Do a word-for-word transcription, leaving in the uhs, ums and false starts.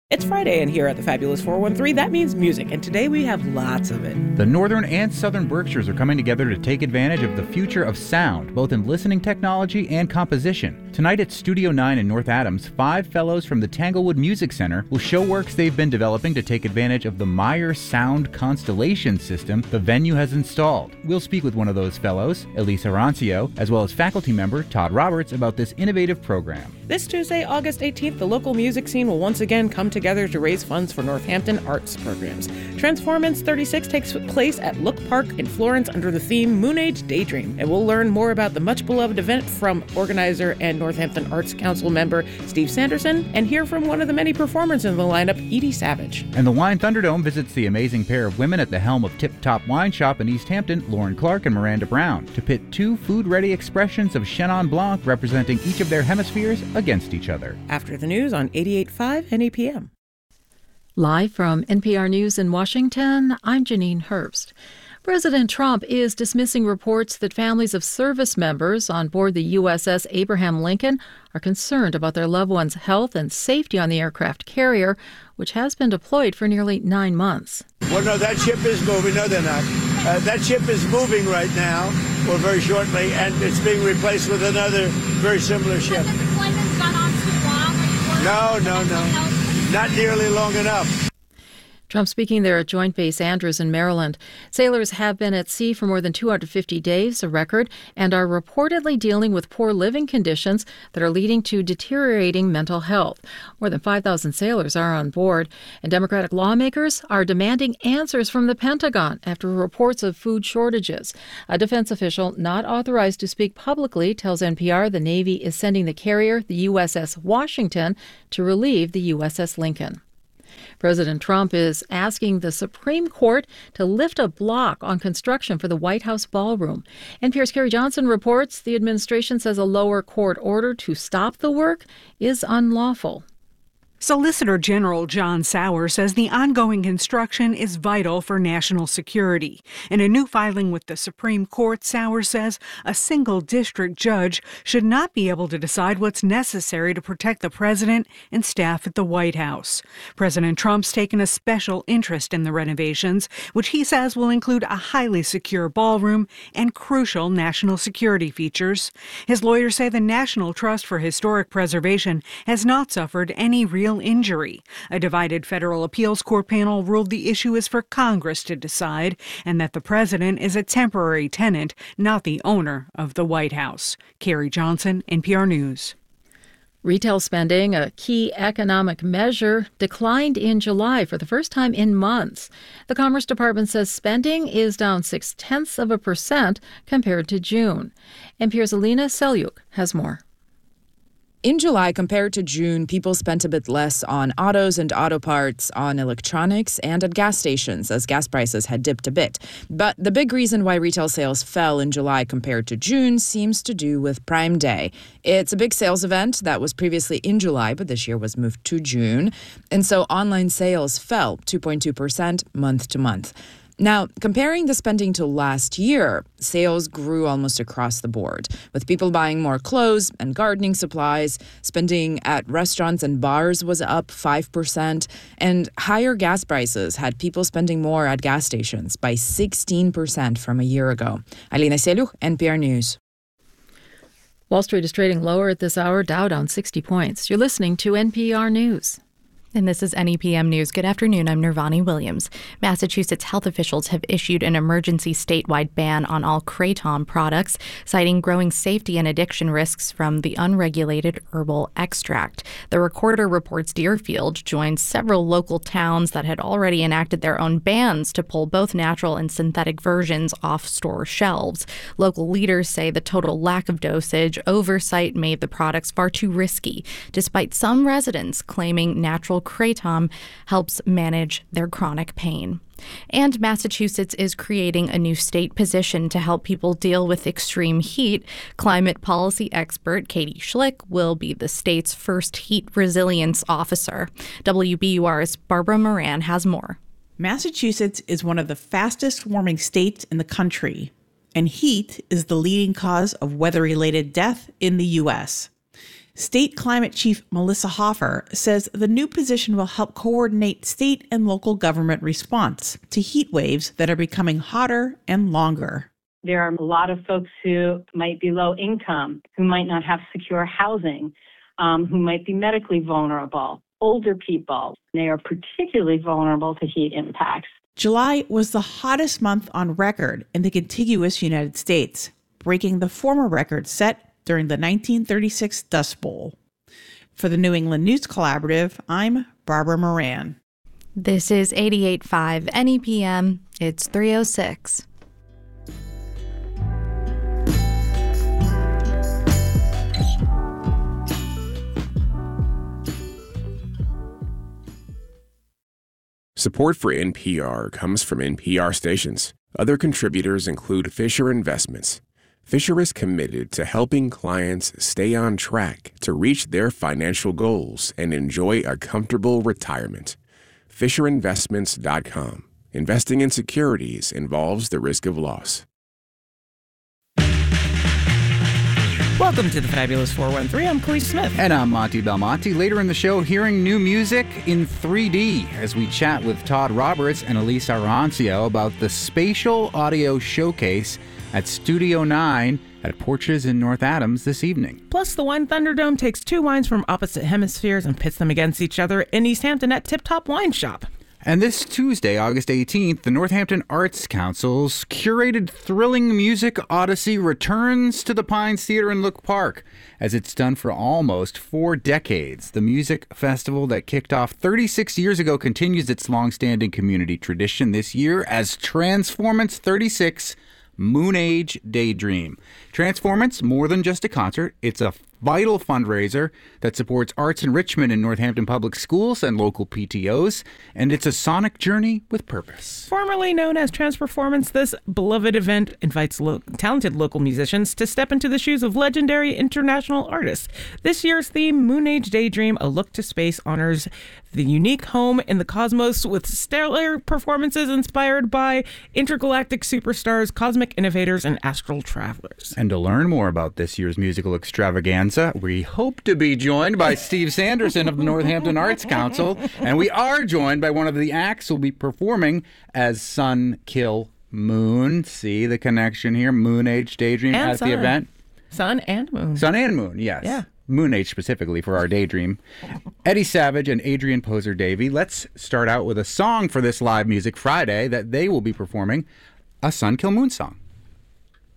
It's Friday, and here at the Fabulous four one three, that means music, and today we have lots of it. The Northern and Southern Berkshires are coming together to take advantage of the future of sound, both in listening technology and composition. Tonight at Studio nine in North Adams, five fellows from the Tanglewood Music Center will show works they've been developing to take advantage of the Meyer Sound Constellation system the venue has installed. We'll speak with one of those fellows, Elise Arancio, as well as faculty member Todd Roberts about this innovative program. This Tuesday, August eighteenth, the local music scene will once again come together to raise funds for Northampton arts programs. Transformance thirty-six takes place at Look Park in Florence under the theme Moon Age Daydream, and we'll learn more about the much-beloved event from organizer and Northampton Arts Council member Steve Sanderson, and hear from one of the many performers in the lineup, Edie Savage. And the Wine Thunderdome visits the amazing pair of women at the helm of Tip Top Wine Shop in East Hampton, Lauren Clark and Miranda Brown, to pit two food-ready expressions of Chenin Blanc representing each of their hemispheres against each other. After the news on eighty-eight point five N E P M. Live from N P R News in Washington, I'm Janine Herbst. President Trump is dismissing reports that families of service members on board the U S S Abraham Lincoln are concerned about their loved ones' health and safety on the aircraft carrier, which has been deployed for nearly nine months. Well, no, that ship is moving. No, they're not. Uh, that ship is moving right now, or very shortly, and it's being replaced with another very similar ship. Has the deployment's gone on too long? No, no, no. Not nearly long enough. Trump speaking there at Joint Base Andrews in Maryland. Sailors have been at sea for more than two hundred fifty days, a record, and are reportedly dealing with poor living conditions that are leading to deteriorating mental health. More than five thousand sailors are on board, and Democratic lawmakers are demanding answers from the Pentagon after reports of food shortages. A defense official not authorized to speak publicly tells N P R the Navy is sending the carrier, the U S S Washington, to relieve the U S S Lincoln. President Trump is asking the Supreme Court to lift a block on construction for the White House ballroom. N P R's Carrie Johnson reports the administration says a lower court order to stop the work is unlawful. Solicitor General John Sauer says the ongoing construction is vital for national security. In a new filing with the Supreme Court, Sauer says a single district judge should not be able to decide what's necessary to protect the president and staff at the White House. President Trump's taken a special interest in the renovations, which he says will include a highly secure ballroom and crucial national security features. His lawyers say the National Trust for Historic Preservation has not suffered any real injury. A divided federal appeals court panel ruled the issue is for Congress to decide and that the president is a temporary tenant, not the owner of the White House. Carrie Johnson, N P R News. Retail spending, a key economic measure, declined in July for the first time in months. The Commerce Department says spending is down six-tenths of a percent compared to June. N P R's Alina Selyuk has more. In July, compared to June, people spent a bit less on autos and auto parts, on electronics, and at gas stations, as gas prices had dipped a bit. But the big reason why retail sales fell in July compared to June seems to do with Prime Day. It's a big sales event that was previously in July, but this year was moved to June. And so online sales fell two point two percent month to month. Now, comparing the spending to last year, sales grew almost across the board, with people buying more clothes and gardening supplies. Spending at restaurants and bars was up five percent, and higher gas prices had people spending more at gas stations by sixteen percent from a year ago. Alina Selyuk, N P R News. Wall Street is trading lower at this hour, Dow down sixty points. You're listening to N P R News. And this is N E P M News. Good afternoon. I'm Nirvani Williams. Massachusetts health officials have issued an emergency statewide ban on all Kratom products, citing growing safety and addiction risks from the unregulated herbal extract. The Recorder reports Deerfield joined several local towns that had already enacted their own bans to pull both natural and synthetic versions off store shelves. Local leaders say the total lack of dosage oversight made the products far too risky, despite some residents claiming natural Kratom helps manage their chronic pain. And Massachusetts is creating a new state position to help people deal with extreme heat. Climate policy expert Katie Schlick will be the state's first heat resilience officer. W B U R's Barbara Moran has more. Massachusetts is one of the fastest warming states in the country, and heat is the leading cause of weather-related death in the U S State Climate Chief Melissa Hoffer says the new position will help coordinate state and local government response to heat waves that are becoming hotter and longer. There are a lot of folks who might be low income, who might not have secure housing, um, who might be medically vulnerable, older people. They are particularly vulnerable to heat impacts. July was the hottest month on record in the contiguous United States, breaking the former record set during the nineteen thirty-six Dust Bowl. For the New England News Collaborative, I'm Barbara Moran. This is eighty-eight point five N E P M. It's three oh six. Support for N P R comes from N P R stations. Other contributors include Fisher Investments. Fisher is committed to helping clients stay on track to reach their financial goals and enjoy a comfortable retirement. Fisher Investments dot com. Investing in securities involves the risk of loss. Welcome to the Fabulous four one three. I'm Khalees Smith. And I'm Monty Belmonte. Later in the show, hearing new music in three D as we chat with Todd Roberts and Elise Arancio about the Spatial Audio Showcase at Studio nine at Porches in North Adams this evening. Plus, the Wine Thunderdome takes two wines from opposite hemispheres and pits them against each other in East Hampton at Tip Top Wine Shop. And this Tuesday, August eighteenth, the Northampton Arts Council's curated Thrilling Music Odyssey returns to the Pines Theater in Look Park, as it's done for almost four decades. The music festival that kicked off thirty-six years ago continues its long-standing community tradition this year as Transformance thirty-six Moon Age Daydream. Transformance, more than just a concert, it's a vital fundraiser that supports arts enrichment in Northampton Public Schools and local P T Os, and it's a sonic journey with purpose. Formerly known as Transperformance, this beloved event invites lo- talented local musicians to step into the shoes of legendary international artists. This year's theme, Moon Age Daydream, a look to space, honors the unique home in the cosmos with stellar performances inspired by intergalactic superstars, cosmic innovators, and astral travelers. And to learn more about this year's musical extravaganza, we hope to be joined by Steve Sanderson of the Northampton Arts Council, and we are joined by one of the acts who will be performing as Sun Kill Moon. See the connection here? Moon Age Daydream and at sun. the event. Sun and Moon. Sun and Moon, yes. Yeah. Moon Age specifically for our daydream. Eddie Savage and Adrian Poser Davey. Let's start out with a song for this live music Friday that they will be performing, a Sun Kill Moon song.